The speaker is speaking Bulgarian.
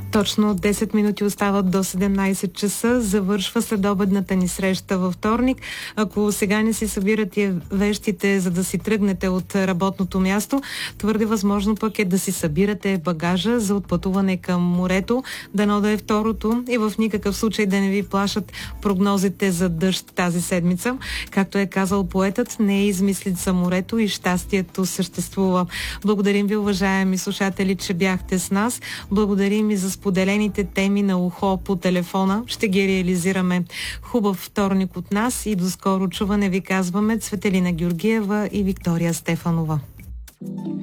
Точно 10 минути остават до 17 часа. Завършва следобедната ни среща във вторник. Ако сега не си събирате вещите, за да си тръгнете от работното място, твърде възможно пък е да си събирате багажа за отпътуване към морето, дано да е второто и в никакъв случай да не ви плашат прогнозите за дъжд тази седмица. Както е казал поетът, не е измислица морето и щастието съществува. Благодарим ви, уважаеми слушатели, че бяхте с нас. Благодарим и за споделените теми на ухо по телефона. Ще ги реализираме. Хубав вторник от нас и до скоро чуване ви казваме Цветелина Георгиева и Виктория Стефанова.